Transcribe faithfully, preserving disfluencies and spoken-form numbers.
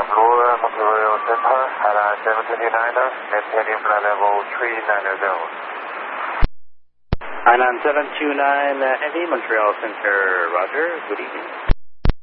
Blue, Montreal Center, Island seven twenty-niner, maintaining flight level three nine zero. Island seven two nine uh, Heavy, Montreal Center, roger, good evening.